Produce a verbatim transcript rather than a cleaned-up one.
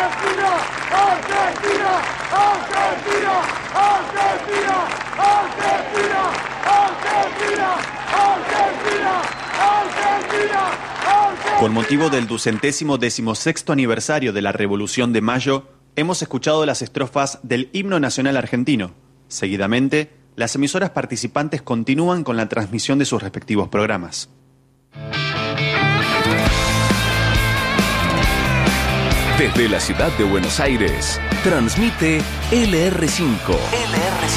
Argentina, Argentina, Argentina, Argentina, Argentina, Argentina, Argentina, Argentina, Argentina. Con motivo del ducentésimo decimosexto aniversario de la Revolución de Mayo, hemos escuchado las estrofas del himno nacional argentino. Seguidamente, las emisoras participantes continúan con la transmisión de sus respectivos programas. Desde la ciudad de Buenos Aires, transmite L R cinco. L R cinco.